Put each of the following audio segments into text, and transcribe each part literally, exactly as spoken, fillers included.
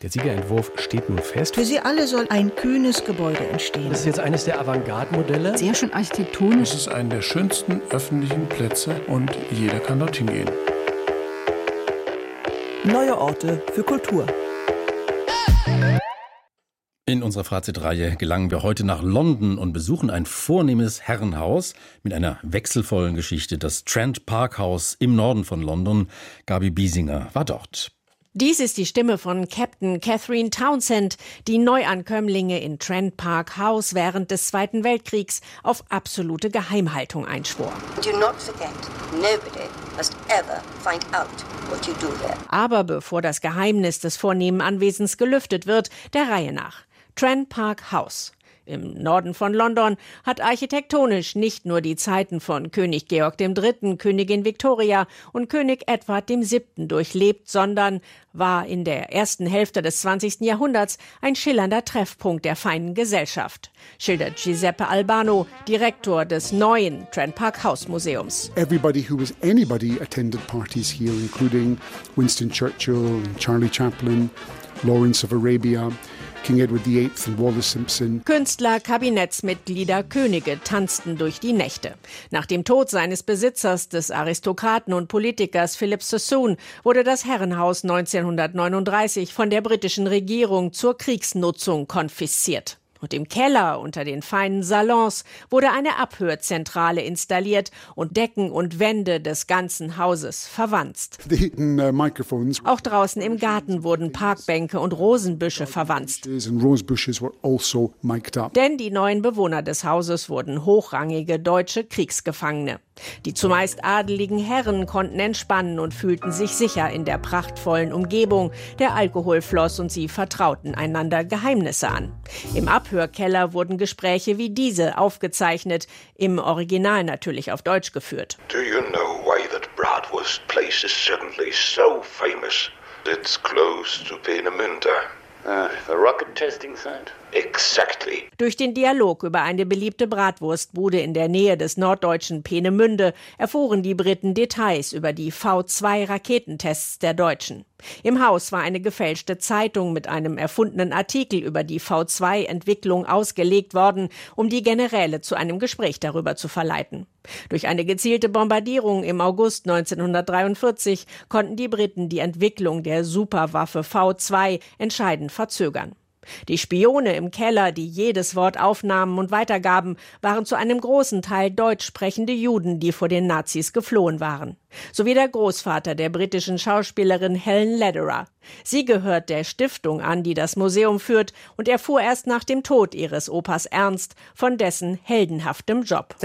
Der Siegerentwurf steht nun fest. Für sie alle soll ein kühnes Gebäude entstehen. Das ist jetzt eines der Avantgarde-Modelle. Sehr schön architektonisch. Es ist einer der schönsten öffentlichen Plätze und jeder kann dorthin gehen. Neue Orte für Kultur. In unserer Fazitreihe gelangen wir heute nach London und besuchen ein vornehmes Herrenhaus mit einer wechselvollen Geschichte. Das Trent Park House im Norden von London. Gabi Biesinger war dort. Dies ist die Stimme von Captain Catherine Townsend, die Neuankömmlinge in Trent Park House während des Zweiten Weltkriegs auf absolute Geheimhaltung einschwor. Do not forget, nobody must ever find out what you do there. Aber bevor das Geheimnis des vornehmen Anwesens gelüftet wird, der Reihe nach. Trent Park House. Im Norden von London hat architektonisch nicht nur die Zeiten von König Georg der Dritte., Königin Victoria und König Edward der Siebte durchlebt, sondern war in der ersten Hälfte des zwanzigsten Jahrhunderts ein schillernder Treffpunkt der feinen Gesellschaft, schildert Giuseppe Albano, Direktor des neuen Trent Park House Museums. Everybody who was anybody attended parties here, including Winston Churchill, Charlie Chaplin, Lawrence of Arabia, King Edward der Achte und Walter Simpson. Künstler, Kabinettsmitglieder, Könige tanzten durch die Nächte. Nach dem Tod seines Besitzers, des Aristokraten und Politikers Philip Sassoon, wurde das Herrenhaus neunzehnhundertneununddreißig von der britischen Regierung zur Kriegsnutzung konfisziert. Und im Keller unter den feinen Salons wurde eine Abhörzentrale installiert und Decken und Wände des ganzen Hauses verwanzt. Auch draußen im Garten wurden Parkbänke und Rosenbüsche verwanzt. Denn die neuen Bewohner des Hauses wurden hochrangige deutsche Kriegsgefangene. Die zumeist adeligen Herren konnten entspannen und fühlten sich sicher in der prachtvollen Umgebung. Der Alkohol floss und sie vertrauten einander Geheimnisse an. Im Abhörkeller wurden Gespräche wie diese aufgezeichnet, im Original natürlich auf Deutsch geführt. Do you know why that Bratwurst place is suddenly so famous? It's close to Peenemünde. Uh, the rocket testing site? Exactly. Durch den Dialog über eine beliebte Bratwurstbude in der Nähe des norddeutschen Peenemünde erfuhren die Briten Details über die V zwei Raketentests der Deutschen. Im Haus war eine gefälschte Zeitung mit einem erfundenen Artikel über die V zwei Entwicklung ausgelegt worden, um die Generäle zu einem Gespräch darüber zu verleiten. Durch eine gezielte Bombardierung im August neunzehnhundertdreiundvierzig konnten die Briten die Entwicklung der Superwaffe V zwei entscheidend verzögern. Die Spione im Keller, die jedes Wort aufnahmen und weitergaben, waren zu einem großen Teil deutsch sprechende Juden, die vor den Nazis geflohen waren. Sowie der Großvater der britischen Schauspielerin Helen Lederer. Sie gehört der Stiftung an, die das Museum führt, und erfuhr erst nach dem Tod ihres Opas Ernst von dessen heldenhaftem Job.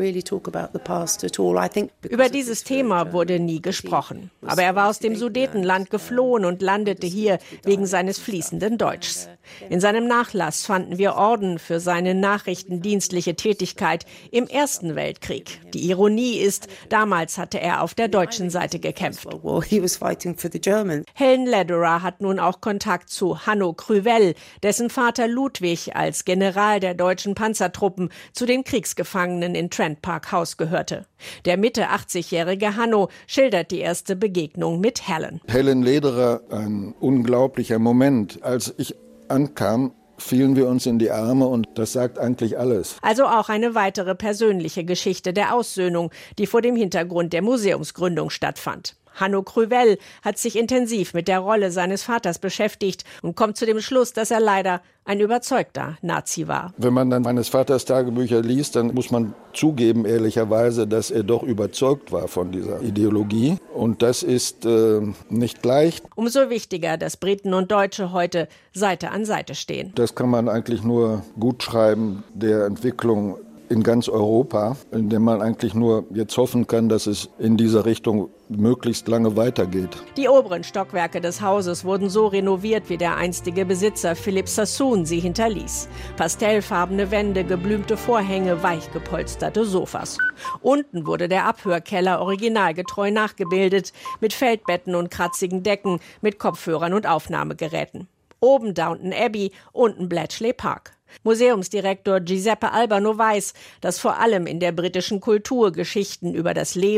Über dieses Thema wurde nie gesprochen. Aber er war aus dem Sudetenland geflohen und landete hier wegen seines fließenden Deutschs. In seinem Nachlass fanden wir Orden für seine nachrichtendienstliche Tätigkeit im Ersten Weltkrieg. Die Ironie ist, damals hatte er auf der deutschen Seite gekämpft. Helen Lederer hat nun auch Kontakt zu Hanno Krüvel, dessen Vater Ludwig als General der deutschen Panzertruppen zu den Kriegsgefangenen in Trent Park House gehörte. Der Mitte achtzigjährige Hanno schildert die erste Begegnung mit Helen. Helen Lederer, ein unglaublicher Moment. Als ich ankam, fielen wir uns in die Arme und das sagt eigentlich alles. Also auch eine weitere persönliche Geschichte der Aussöhnung, die vor dem Hintergrund der Museumsgründung stattfand. Hanno Krüvel hat sich intensiv mit der Rolle seines Vaters beschäftigt und kommt zu dem Schluss, dass er leider ein überzeugter Nazi war. Wenn man dann meines Vaters Tagebücher liest, dann muss man zugeben, ehrlicherweise, dass er doch überzeugt war von dieser Ideologie. Und das ist äh, nicht leicht. Umso wichtiger, dass Briten und Deutsche heute Seite an Seite stehen. Das kann man eigentlich nur gut schreiben, der Entwicklung in ganz Europa, in dem man eigentlich nur jetzt hoffen kann, dass es in dieser Richtung möglichst lange weitergeht. Die oberen Stockwerke des Hauses wurden so renoviert, wie der einstige Besitzer Philip Sassoon sie hinterließ. Pastellfarbene Wände, geblümte Vorhänge, weich gepolsterte Sofas. Unten wurde der Abhörkeller originalgetreu nachgebildet, mit Feldbetten und kratzigen Decken, mit Kopfhörern und Aufnahmegeräten. Oben Downton Abbey, unten Bletchley Park. Museumsdirektor Giuseppe Albano weiß, dass vor allem in der britischen Kultur Geschichten über das Leben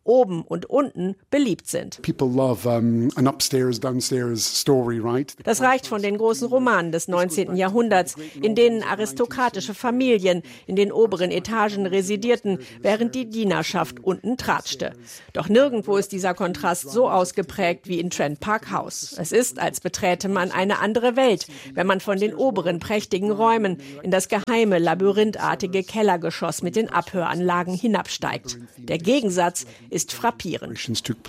oben und unten beliebt sind. People love um, an upstairs, downstairs story, right? Das reicht von den großen Romanen des neunzehnten Jahrhunderts, in denen aristokratische Familien in den oberen Etagen residierten, während die Dienerschaft unten tratschte. Doch nirgendwo ist dieser Kontrast so ausgeprägt wie in Trent Park House. Es ist, als beträte man eine andere Welt, wenn man von den oberen prächtigen Räumen in das geheime, labyrinthartige Kellergeschoss mit den Abhöranlagen hinabsteigt. Der Gegensatz ist frappierend.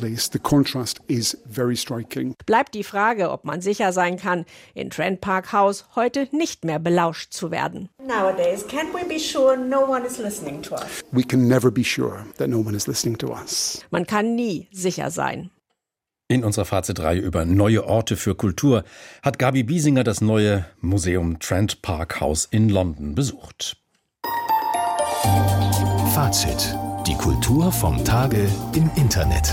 Bleibt die Frage, ob man sicher sein kann, in Trent Park House heute nicht mehr belauscht zu werden. Nowadays, can't we be sure no one is listening to us? We can never be sure that no one is listening to us. Man kann nie sicher sein. In unserer Fazitreihe über neue Orte für Kultur hat Gabi Biesinger das neue Museum Trent Park House in London besucht. Fazit. Die Kultur vom Tage im Internet.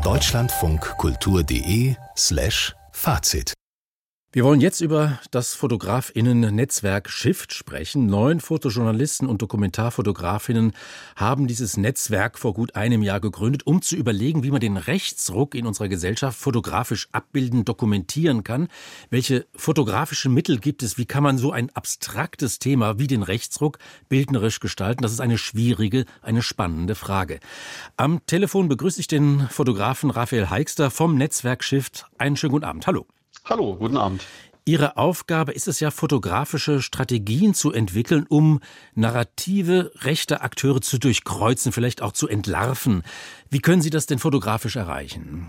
deutschlandfunkkultur.de slash Fazit. Wir wollen jetzt über das Fotografinnen-Netzwerk Shift sprechen. Neun Fotojournalisten und Dokumentarfotografinnen haben dieses Netzwerk vor gut einem Jahr gegründet, um zu überlegen, wie man den Rechtsruck in unserer Gesellschaft fotografisch abbilden, dokumentieren kann. Welche fotografischen Mittel gibt es? Wie kann man so ein abstraktes Thema wie den Rechtsruck bildnerisch gestalten? Das ist eine schwierige, eine spannende Frage. Am Telefon begrüße ich den Fotografen Raphael Heixter vom Netzwerk Shift. Einen schönen guten Abend. Hallo. Hallo, guten Abend. Ihre Aufgabe ist es ja, fotografische Strategien zu entwickeln, um Narrative rechter Akteure zu durchkreuzen, vielleicht auch zu entlarven. Wie können Sie das denn fotografisch erreichen?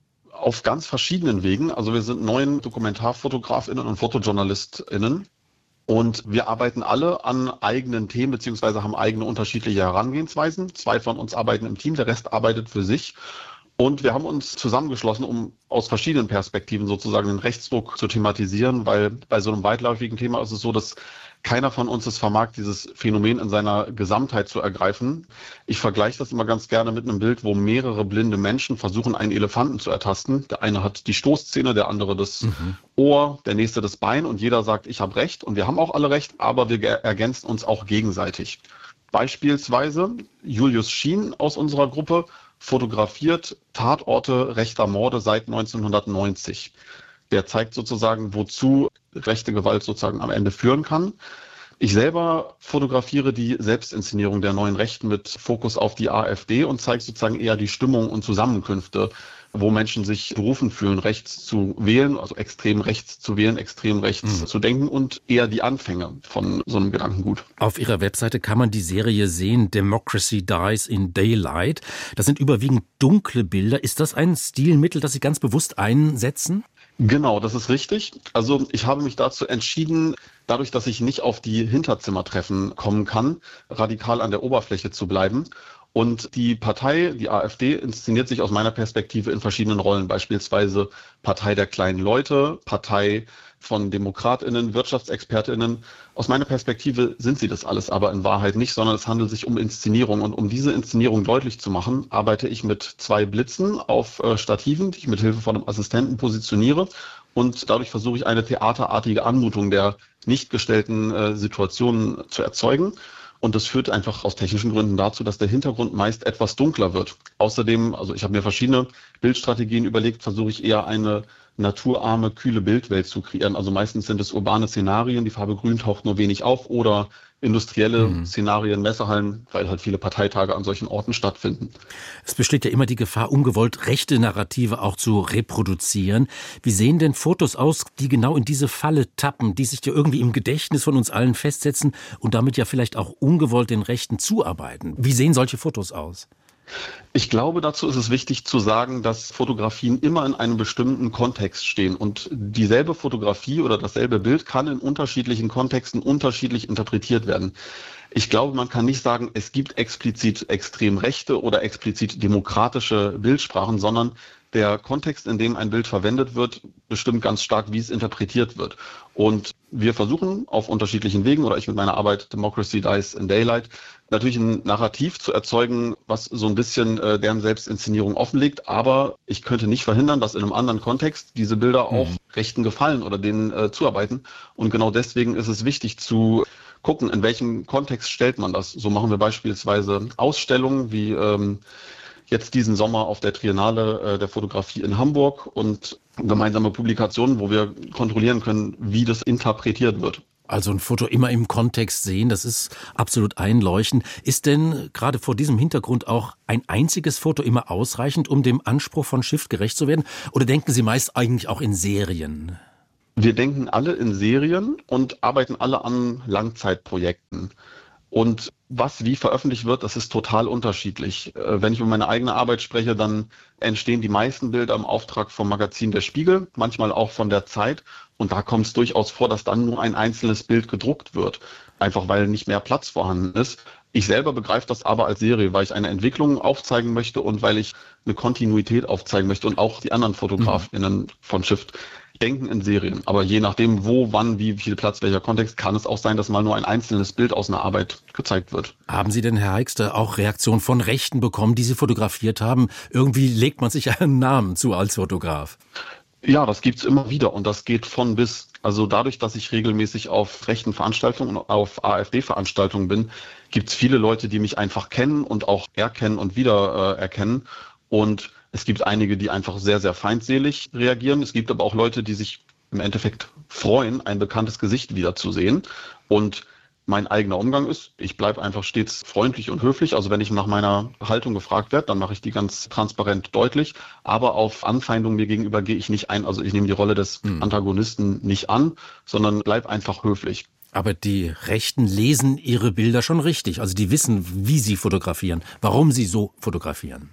Auf ganz verschiedenen Wegen. Also wir sind neun DokumentarfotografInnen und FotojournalistInnen. Und wir arbeiten alle an eigenen Themen beziehungsweise haben eigene unterschiedliche Herangehensweisen. Zwei von uns arbeiten im Team, der Rest arbeitet für sich. Und wir haben uns zusammengeschlossen, um aus verschiedenen Perspektiven sozusagen den Rechtsruck zu thematisieren, weil bei so einem weitläufigen Thema ist es so, dass keiner von uns es vermag, dieses Phänomen in seiner Gesamtheit zu ergreifen. Ich vergleiche das immer ganz gerne mit einem Bild, wo mehrere blinde Menschen versuchen, einen Elefanten zu ertasten. Der eine hat die Stoßzähne, der andere das mhm. Ohr, der nächste das Bein und jeder sagt, ich habe Recht und wir haben auch alle Recht, aber wir ergänzen uns auch gegenseitig. Beispielsweise Julius Schien aus unserer Gruppe fotografiert Tatorte rechter Morde seit neunzehnhundertneunzig. Der zeigt sozusagen, wozu rechte Gewalt sozusagen am Ende führen kann. Ich selber fotografiere die Selbstinszenierung der neuen Rechten mit Fokus auf die AfD und zeige sozusagen eher die Stimmung und Zusammenkünfte, wo Menschen sich berufen fühlen, rechts zu wählen, also extrem rechts zu wählen, extrem rechts mhm. zu denken und eher die Anfänge von so einem Gedankengut. Auf Ihrer Webseite kann man die Serie sehen, Democracy Dies in Daylight. Das sind überwiegend dunkle Bilder. Ist das ein Stilmittel, das Sie ganz bewusst einsetzen? Genau, das ist richtig. Also ich habe mich dazu entschieden, dadurch, dass ich nicht auf die Hinterzimmertreffen kommen kann, radikal an der Oberfläche zu bleiben. Und die Partei, die AfD, inszeniert sich aus meiner Perspektive in verschiedenen Rollen, beispielsweise Partei der kleinen Leute, Partei von DemokratInnen, WirtschaftsexpertInnen. Aus meiner Perspektive sind sie das alles aber in Wahrheit nicht, sondern es handelt sich um Inszenierung. Und um diese Inszenierung deutlich zu machen, arbeite ich mit zwei Blitzen auf äh, Stativen, die ich mit Hilfe von einem Assistenten positioniere. Und dadurch versuche ich eine theaterartige Anmutung der nicht gestellten äh, Situationen zu erzeugen. Und das führt einfach aus technischen Gründen dazu, dass der Hintergrund meist etwas dunkler wird. Außerdem, also ich habe mir verschiedene Bildstrategien überlegt, versuche ich eher eine naturarme, kühle Bildwelt zu kreieren. Also meistens sind es urbane Szenarien, die Farbe Grün taucht nur wenig auf oder industrielle mhm. Szenarien, Messehallen, weil halt viele Parteitage an solchen Orten stattfinden. Es besteht ja immer die Gefahr, ungewollt rechte Narrative auch zu reproduzieren. Wie sehen denn Fotos aus, die genau in diese Falle tappen, die sich ja irgendwie im Gedächtnis von uns allen festsetzen und damit ja vielleicht auch ungewollt den Rechten zuarbeiten? Wie sehen solche Fotos aus? Ich glaube, dazu ist es wichtig zu sagen, dass Fotografien immer in einem bestimmten Kontext stehen und dieselbe Fotografie oder dasselbe Bild kann in unterschiedlichen Kontexten unterschiedlich interpretiert werden. Ich glaube, man kann nicht sagen, es gibt explizit extrem rechte oder explizit demokratische Bildsprachen, sondern der Kontext, in dem ein Bild verwendet wird, bestimmt ganz stark, wie es interpretiert wird. Und wir versuchen auf unterschiedlichen Wegen, oder ich mit meiner Arbeit Democracy Dies in Daylight, natürlich ein Narrativ zu erzeugen, was so ein bisschen äh, deren Selbstinszenierung offenlegt. Aber ich könnte nicht verhindern, dass in einem anderen Kontext diese Bilder auch mhm. Rechten gefallen oder denen äh, zuarbeiten. Und genau deswegen ist es wichtig zu gucken, in welchem Kontext stellt man das. So machen wir beispielsweise Ausstellungen wie ähm, jetzt diesen Sommer auf der Triennale äh, der Fotografie in Hamburg und gemeinsame Publikationen, wo wir kontrollieren können, wie das interpretiert wird. Also ein Foto immer im Kontext sehen, das ist absolut einleuchtend. Ist denn gerade vor diesem Hintergrund auch ein einziges Foto immer ausreichend, um dem Anspruch von Shift gerecht zu werden? Oder denken Sie meist eigentlich auch in Serien? Wir denken alle in Serien und arbeiten alle an Langzeitprojekten. Und was wie veröffentlicht wird, das ist total unterschiedlich. Wenn ich über meine eigene Arbeit spreche, dann entstehen die meisten Bilder im Auftrag vom Magazin Der Spiegel, manchmal auch von der Zeit. Und da kommt es durchaus vor, dass dann nur ein einzelnes Bild gedruckt wird, einfach weil nicht mehr Platz vorhanden ist. Ich selber begreife das aber als Serie, weil ich eine Entwicklung aufzeigen möchte und weil ich eine Kontinuität aufzeigen möchte und auch die anderen FotografInnen von Shift denken in Serien. Aber je nachdem, wo, wann, wie viel Platz, welcher Kontext, kann es auch sein, dass mal nur ein einzelnes Bild aus einer Arbeit gezeigt wird. Haben Sie denn, Herr Heikster, auch Reaktionen von Rechten bekommen, die Sie fotografiert haben? Irgendwie legt man sich einen Namen zu als Fotograf. Ja, das gibt's immer wieder und das geht von bis. Also dadurch, dass ich regelmäßig auf rechten Veranstaltungen und auf AfD-Veranstaltungen bin, gibt's viele Leute, die mich einfach kennen und auch erkennen und wieder äh, erkennen. Und es gibt einige, die einfach sehr, sehr feindselig reagieren. Es gibt aber auch Leute, die sich im Endeffekt freuen, ein bekanntes Gesicht wiederzusehen. Und mein eigener Umgang ist, ich bleibe einfach stets freundlich und höflich. Also wenn ich nach meiner Haltung gefragt werde, dann mache ich die ganz transparent deutlich. Aber auf Anfeindungen mir gegenüber gehe ich nicht ein. Also ich nehme die Rolle des Antagonisten nicht an, sondern bleib einfach höflich. Aber die Rechten lesen ihre Bilder schon richtig. Also die wissen, wie sie fotografieren, warum sie so fotografieren.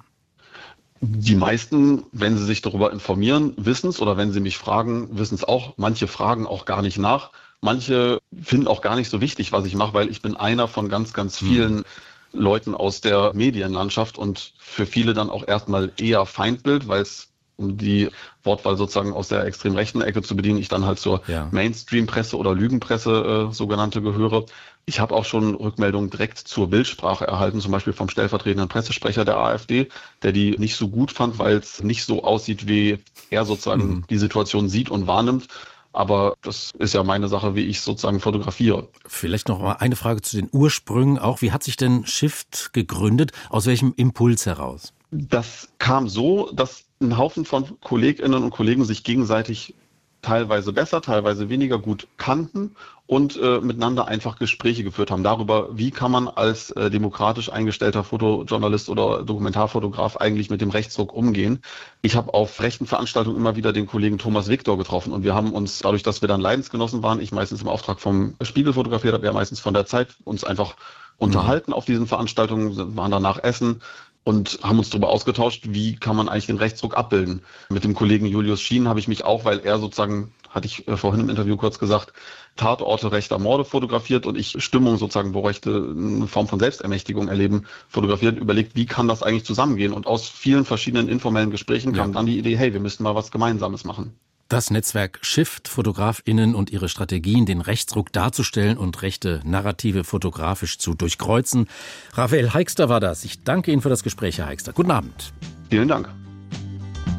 Die meisten, wenn sie sich darüber informieren, wissen es. Oder wenn sie mich fragen, wissen es auch. Manche fragen auch gar nicht nach. Manche finden auch gar nicht so wichtig, was ich mache, weil ich bin einer von ganz, ganz vielen hm. Leuten aus der Medienlandschaft und für viele dann auch erstmal eher Feindbild, weil es, um die Wortwahl sozusagen aus der extrem rechten Ecke zu bedienen, ich dann halt zur ja. Mainstream-Presse oder Lügenpresse äh, sogenannte gehöre. Ich habe auch schon Rückmeldungen direkt zur Bildsprache erhalten, zum Beispiel vom stellvertretenden Pressesprecher der AfD, der die nicht so gut fand, weil es nicht so aussieht, wie er sozusagen hm. die Situation sieht und wahrnimmt. Aber das ist ja meine Sache, wie ich sozusagen fotografiere. Vielleicht noch mal eine Frage zu den Ursprüngen auch. Wie hat sich denn Shift gegründet? Aus welchem Impuls heraus? Das kam so, dass ein Haufen von KollegInnen und Kollegen sich gegenseitig teilweise besser, teilweise weniger gut kannten und äh, miteinander einfach Gespräche geführt haben darüber, wie kann man als äh, demokratisch eingestellter Fotojournalist oder Dokumentarfotograf eigentlich mit dem Rechtsruck umgehen. Ich habe auf rechten Veranstaltungen immer wieder den Kollegen Thomas Victor getroffen und wir haben uns, dadurch, dass wir dann Leidensgenossen waren, ich meistens im Auftrag vom Spiegel fotografiert habe, er meistens von der Zeit, uns einfach unterhalten mhm. auf diesen Veranstaltungen, waren danach essen und haben uns darüber ausgetauscht, wie kann man eigentlich den Rechtsruck abbilden. Mit dem Kollegen Julius Schien habe ich mich auch, weil er sozusagen, hatte ich vorhin im Interview kurz gesagt, Tatorte rechter Morde fotografiert und ich Stimmung sozusagen, wo Rechte eine Form von Selbstermächtigung erleben, fotografiert, überlegt, wie kann das eigentlich zusammengehen? Und aus vielen verschiedenen informellen Gesprächen kam ja. dann die Idee, hey, wir müssten mal was Gemeinsames machen. Das Netzwerk Shift, FotografInnen und ihre Strategien, den Rechtsruck darzustellen und rechte Narrative fotografisch zu durchkreuzen. Raphael Heikster war das. Ich danke Ihnen für das Gespräch, Herr Heikster. Guten Abend. Vielen Dank.